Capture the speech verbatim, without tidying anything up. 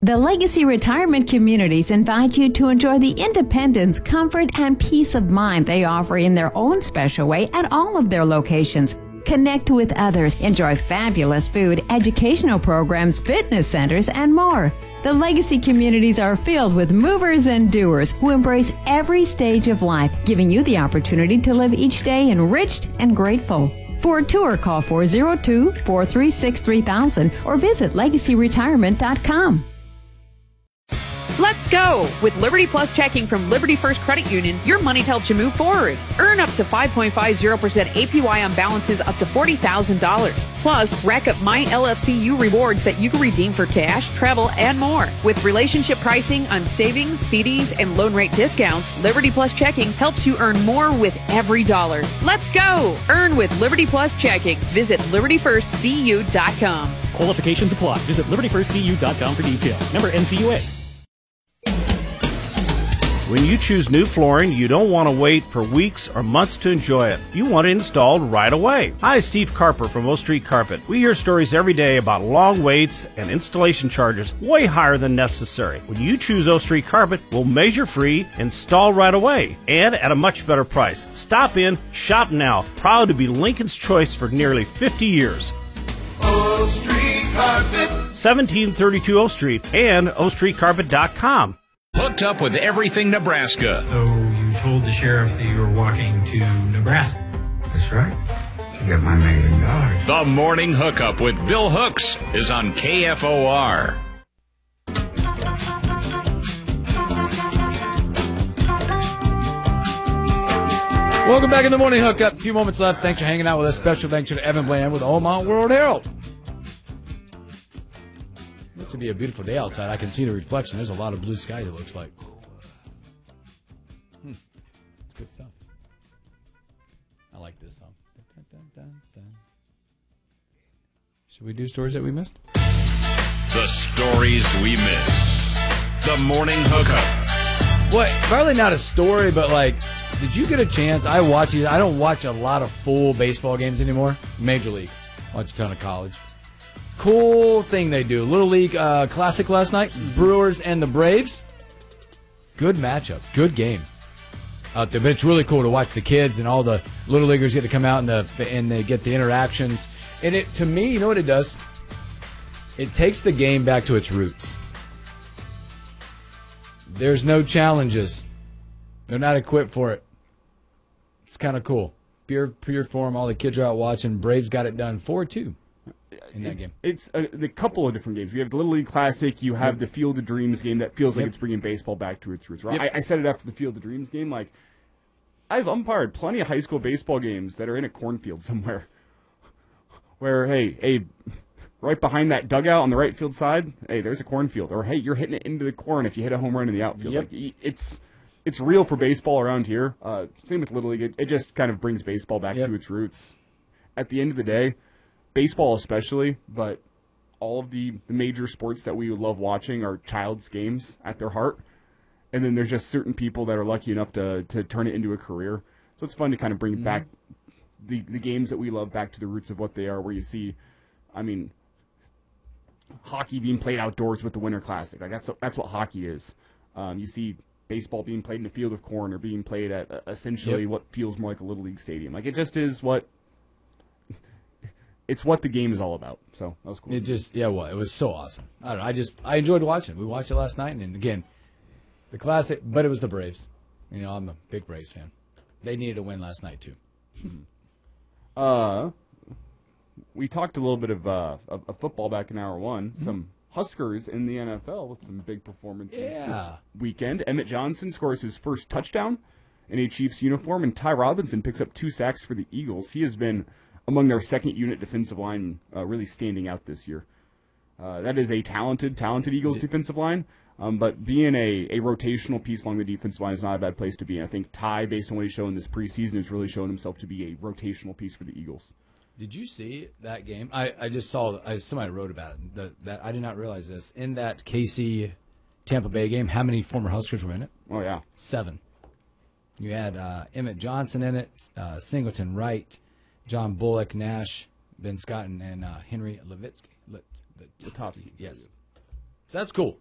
The Legacy Retirement Communities invite you to enjoy the independence, comfort, and peace of mind they offer in their own special way at all of their locations. Connect with others, enjoy fabulous food, educational programs, fitness centers, and more. The Legacy Communities are filled with movers and doers who embrace every stage of life, giving you the opportunity to live each day enriched and grateful. For a tour, call four oh two, four three six, three thousand or visit legacy retirement dot com. Let's go! With Liberty Plus checking from Liberty First Credit Union, your money helps you move forward. Earn up to five point five zero percent A P Y on balances up to forty thousand dollars. Plus, rack up My L F C U rewards that you can redeem for cash, travel, and more. With relationship pricing on savings, C Ds, and loan rate discounts, Liberty Plus checking helps you earn more with every dollar. Let's go! Earn with Liberty Plus checking. Visit liberty first c u dot com. Qualifications apply. Visit liberty first c u dot com for details. Member N C U A. When you choose new flooring, you don't want to wait for weeks or months to enjoy it. You want it installed right away. Hi, Steve Carper from O Street Carpet. We hear stories every day about long waits and installation charges way higher than necessary. When you choose O Street Carpet, we'll measure free, install right away, and at a much better price. Stop in, shop now. Proud to be Lincoln's choice for nearly fifty years. O Street Carpet. seventeen thirty-two O Street and o street carpet dot com. Hooked up with everything Nebraska. So you told the sheriff that you were walking to Nebraska. That's right. To get my million dollars. The Morning Hookup with Bill Hooks is on K F O R. Welcome back in the Morning Hookup. A few moments left. Thanks for hanging out with us. Special thanks to Evan Bland with the Omaha World Herald. Looks to be a beautiful day outside. I can see the reflection. There's a lot of blue sky, it looks like. Hmm. It's good stuff. I like this song. Dun, dun, dun, dun. Should we do stories that we missed? The stories we missed. The Morning Hookup. What? Probably not a story, but like, did you get a chance? I watch I don't watch a lot of full baseball games anymore. Major League. Watch a ton of college. Cool thing they do. Little League uh, Classic last night. Brewers and the Braves. Good matchup. Good game out there. But it's really cool to watch the kids and all the Little Leaguers get to come out and, the, and they get the interactions. And it, to me, you know what it does? It takes the game back to its roots. There's no challenges. They're not equipped for it. It's kind of cool. Pure, pure form. All the kids are out watching. Braves got it done four two. In that it's, game. It's a, a couple of different games. You have the Little League Classic. You have yep. the Field of Dreams game that feels like yep. it's bringing baseball back to its roots. Right? Yep. I, I said it after the Field of Dreams game. Like, I've umpired plenty of high school baseball games that are in a cornfield somewhere, where hey, hey, right behind that dugout on the right field side, hey, there's a cornfield, or hey, you're hitting it into the corn if you hit a home run in the outfield. Yep. Like, it's it's real for baseball around here. Uh, same with Little League. It, it just kind of brings baseball back yep. to its roots. At the end of the day, baseball especially, but all of the, the major sports that we love watching are child's games at their heart. And then there's just certain people that are lucky enough to, to turn it into a career. So it's fun to kind of bring mm-hmm. back the, the games that we love back to the roots of what they are, where you see, I mean, hockey being played outdoors with the Winter Classic. Like that's, that's what hockey is. Um, you see baseball being played in a field of corn or being played at uh, essentially yep. what feels more like a Little League stadium. Like it just is what... It's what the game is all about. So that was cool. It just, yeah, well, it was so awesome. I don't know. I just, I enjoyed watching it. We watched it last night, and again, the classic, but it was the Braves. You know, I'm a big Braves fan. They needed a win last night, too. uh, we talked a little bit of, uh, of, of football back in hour one. Mm-hmm. Some Huskers in the N F L with some big performances yeah. this weekend. Emmett Johnson scores his first touchdown in a Chiefs uniform, and Ty Robinson picks up two sacks for the Eagles. He has been among their second unit defensive line, uh, really standing out this year. Uh, that is a talented, talented Eagles defensive line, um, but being a, a rotational piece along the defensive line is not a bad place to be. And I think Ty, based on what he's shown this preseason, has really shown himself to be a rotational piece for the Eagles. Did you see that game? I, I just saw, I, somebody wrote about it, that, that I did not realize this. In that K C Tampa Bay game, how many former Huskers were in it? Oh, yeah. Seven. You had uh, Emmett Johnson in it, uh, Singleton Wright, John Bullock, Nash, Ben Scott, and, and uh, Henry Levitsky. Let, Letovsky. Yes. So that's cool.